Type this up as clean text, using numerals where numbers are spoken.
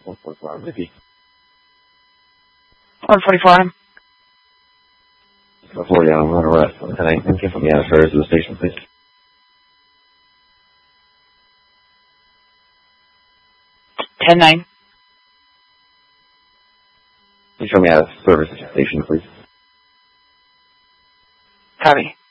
144 Libby. 144. Before you on arrest. Can I thank you for me out of service to the station, please? Ten nine. Please show me out of service to the station, please. Copy.